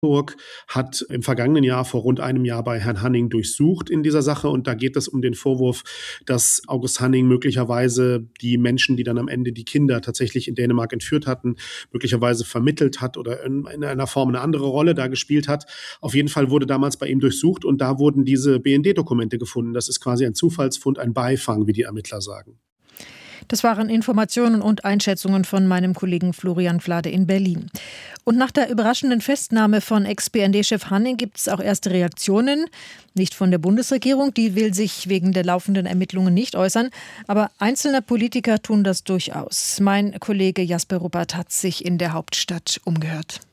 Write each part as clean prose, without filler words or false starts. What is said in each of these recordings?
hat im vergangenen Jahr, vor rund einem Jahr, bei Herrn Hanning durchsucht in dieser Sache. Und da geht es um den Vorwurf, dass August Hanning möglicherweise die Menschen, die dann am Ende die Kinder tatsächlich in Dänemark entführt hatten, möglicherweise vermittelt hat oder in einer Form eine andere Rolle da gespielt hat. Auf jeden Fall wurde damals bei ihm durchsucht und da wurden diese BND-Dokumente gefunden. Das ist quasi ein Zufallsfund, ein Beifang, wie die Ermittler sagen. Das waren Informationen und Einschätzungen von meinem Kollegen Florian Flade in Berlin. Und nach der überraschenden Festnahme von Ex-BND-Chef Hanning gibt es auch erste Reaktionen. Nicht von der Bundesregierung, die will sich wegen der laufenden Ermittlungen nicht äußern. Aber einzelne Politiker tun das durchaus. Mein Kollege Jasper Ruppert hat sich in der Hauptstadt umgehört.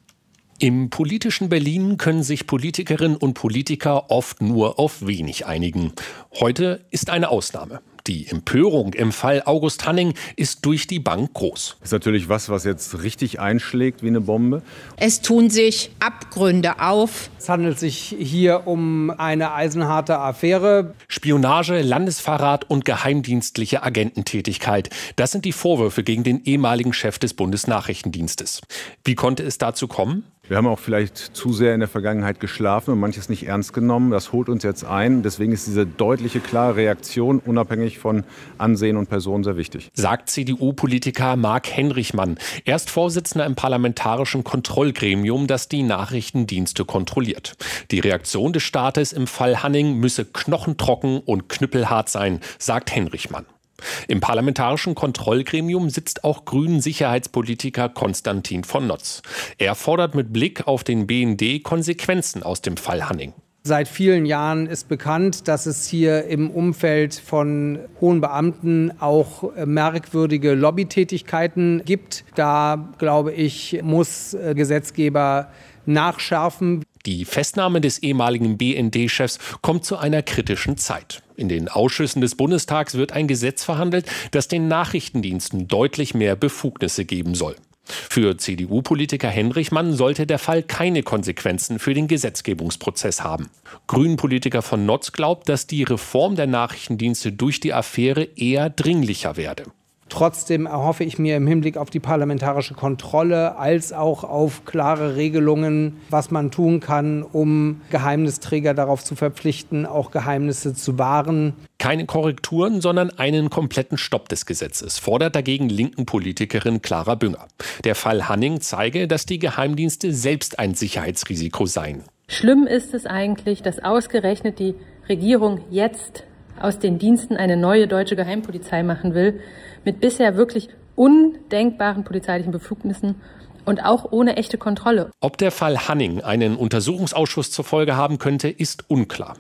Im politischen Berlin können sich Politikerinnen und Politiker oft nur auf wenig einigen. Heute ist eine Ausnahme. Die Empörung im Fall August Hanning ist durch die Bank groß. Das ist natürlich was jetzt richtig einschlägt wie eine Bombe. Es tun sich Abgründe auf. Es handelt sich hier um eine eisenharte Affäre. Spionage, Landesverrat und geheimdienstliche Agententätigkeit. Das sind die Vorwürfe gegen den ehemaligen Chef des Bundesnachrichtendienstes. Wie konnte es dazu kommen? Wir haben auch vielleicht zu sehr in der Vergangenheit geschlafen und manches nicht ernst genommen. Das holt uns jetzt ein. Deswegen ist diese deutliche, klare Reaktion unabhängig von Ansehen und Person sehr wichtig. Sagt CDU-Politiker Marc Henrichmann. Er ist Vorsitzender im parlamentarischen Kontrollgremium, das die Nachrichtendienste kontrolliert. Die Reaktion des Staates im Fall Hanning müsse knochentrocken und knüppelhart sein, sagt Henrichmann. Im parlamentarischen Kontrollgremium sitzt auch Grünen-Sicherheitspolitiker Konstantin von Notz. Er fordert mit Blick auf den BND Konsequenzen aus dem Fall Hanning. Seit vielen Jahren ist bekannt, dass es hier im Umfeld von hohen Beamten auch merkwürdige Lobbytätigkeiten gibt. Da, glaube ich, muss Gesetzgeber nachschärfen. Die Festnahme des ehemaligen BND-Chefs kommt zu einer kritischen Zeit. In den Ausschüssen des Bundestags wird ein Gesetz verhandelt, das den Nachrichtendiensten deutlich mehr Befugnisse geben soll. Für CDU-Politiker Henrichmann sollte der Fall keine Konsequenzen für den Gesetzgebungsprozess haben. Grünen-Politiker von Notz glaubt, dass die Reform der Nachrichtendienste durch die Affäre eher dringlicher werde. Trotzdem erhoffe ich mir im Hinblick auf die parlamentarische Kontrolle als auch auf klare Regelungen, was man tun kann, um Geheimnisträger darauf zu verpflichten, auch Geheimnisse zu wahren. Keine Korrekturen, sondern einen kompletten Stopp des Gesetzes, fordert dagegen linken Politikerin Clara Bünger. Der Fall Hanning zeige, dass die Geheimdienste selbst ein Sicherheitsrisiko seien. Schlimm ist es eigentlich, dass ausgerechnet die Regierung jetzt aus den Diensten eine neue deutsche Geheimpolizei machen will, mit bisher wirklich undenkbaren polizeilichen Befugnissen und auch ohne echte Kontrolle. Ob der Fall Hanning einen Untersuchungsausschuss zur Folge haben könnte, ist unklar.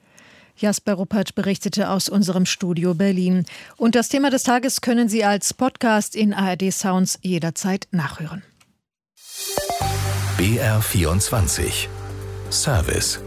Jasper Ruppert berichtete aus unserem Studio Berlin. Und das Thema des Tages können Sie als Podcast in ARD Sounds jederzeit nachhören. BR24 Service.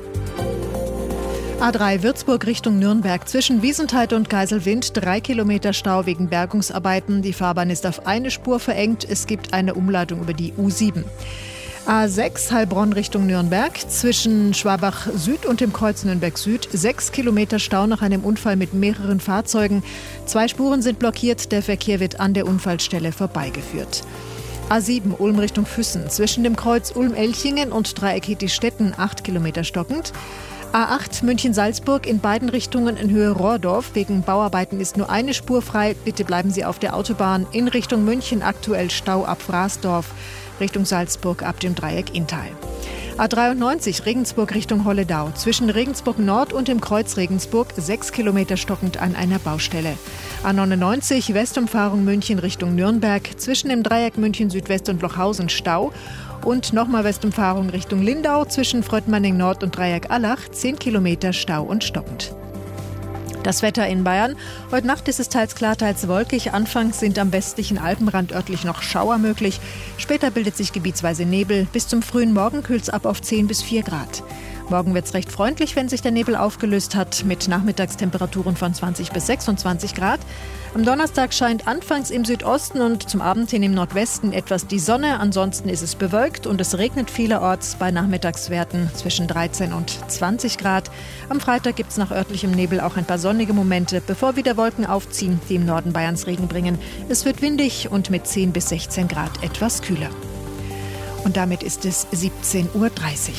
A3 Würzburg Richtung Nürnberg. Zwischen Wiesenthal und Geiselwind 3 Kilometer Stau wegen Bergungsarbeiten. Die Fahrbahn ist auf eine Spur verengt. Es gibt eine Umleitung über die U7. A6 Heilbronn Richtung Nürnberg. Zwischen Schwabach Süd und dem Kreuz Nürnberg Süd 6 Kilometer Stau nach einem Unfall mit mehreren Fahrzeugen. 2 Spuren sind blockiert. Der Verkehr wird an der Unfallstelle vorbeigeführt. A7 Ulm Richtung Füssen. Zwischen dem Kreuz Ulm-Elchingen und Dreieck Hittistetten 8 Kilometer stockend. A8 München-Salzburg in beiden Richtungen in Höhe Rohrdorf. Wegen Bauarbeiten ist nur eine Spur frei. Bitte bleiben Sie auf der Autobahn. In Richtung München aktuell Stau ab Frasdorf. Richtung Salzburg ab dem Dreieck Inntal. A93 Regensburg Richtung Holledau. Zwischen Regensburg Nord und dem Kreuz Regensburg 6 Kilometer stockend an einer Baustelle. A99 Westumfahrung München Richtung Nürnberg. Zwischen dem Dreieck München Südwest und Lochhausen Stau. Und nochmal Westumfahrung Richtung Lindau zwischen Fröttmanning Nord und Dreieck Allach 10 Kilometer Stau und stockend. Das Wetter in Bayern. Heute Nacht ist es teils klar, teils wolkig. Anfangs sind am westlichen Alpenrand örtlich noch Schauer möglich. Später bildet sich gebietsweise Nebel. Bis zum frühen Morgen kühlt es ab auf 10 bis 4 Grad. Morgen wird es recht freundlich, wenn sich der Nebel aufgelöst hat, mit Nachmittagstemperaturen von 20 bis 26 Grad. Am Donnerstag scheint anfangs im Südosten und zum Abend hin im Nordwesten etwas die Sonne. Ansonsten ist es bewölkt und es regnet vielerorts bei Nachmittagswerten zwischen 13 und 20 Grad. Am Freitag gibt es nach örtlichem Nebel auch ein paar sonnige Momente, bevor wieder Wolken aufziehen, die im Norden Bayerns Regen bringen. Es wird windig und mit 10 bis 16 Grad etwas kühler. Und damit ist es 17:30 Uhr.